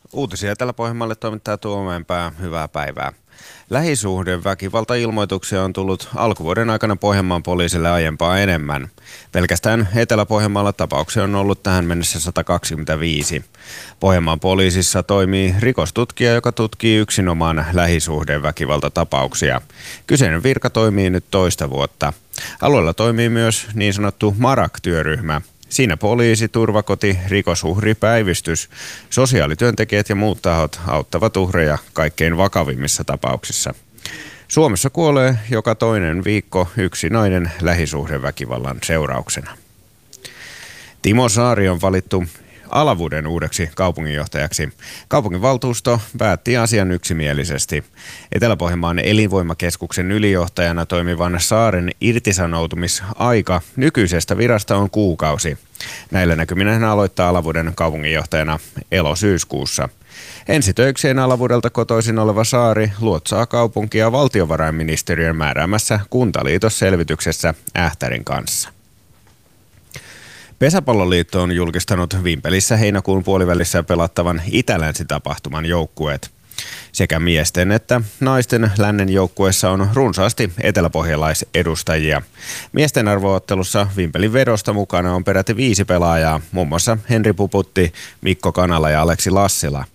Uutisia Etelä-Pohjanmaalle toimittaa Tuomäenpää. Hyvää päivää. Lähisuhdeväkivaltailmoituksia on tullut alkuvuoden aikana Pohjanmaan poliisille aiempaa enemmän. Pelkästään Etelä-Pohjanmaalla tapauksia on ollut tähän mennessä 125. Pohjanmaan poliisissa toimii rikostutkija, joka tutkii yksinomaan lähisuhdeväkivaltatapauksia. Kyseinen virka toimii nyt toista vuotta. Alueella toimii myös niin sanottu MARAK-työryhmä. Siinä poliisi, turvakoti, rikosuhripäivystys, sosiaalityöntekijät ja muut tahot auttavat uhreja kaikkein vakavimmissa tapauksissa. Suomessa kuolee joka toinen viikko yksi nainen lähisuhdeväkivallan seurauksena. Timo Saari on valittu Alavuden uudeksi kaupunginjohtajaksi. Kaupunginvaltuusto päätti asian yksimielisesti. Etelä-Pohjanmaan elinvoimakeskuksen ylijohtajana toimivan Saaren irtisanoutumisaika nykyisestä virasta on kuukausi. Näillä näkyminä hän aloittaa Alavuden kaupunginjohtajana elosyyskuussa. Ensitöikseen Alavudelta kotoisin oleva Saari luotsaa kaupunkia valtiovarainministeriön määräämässä kuntaliitosselvityksessä Ähtärin kanssa. Pesäpalloliitto on julkistanut Vimpelissä heinäkuun puolivälissä pelattavan Itä-Länsi-tapahtuman joukkueet. Sekä miesten että naisten lännen joukkueessa on runsaasti eteläpohjalaisedustajia. Miesten arvoottelussa Vimpelin vedosta mukana on peräti 5 pelaajaa, muun muassa Henri Puputti, Mikko Kanala ja Aleksi Lassila.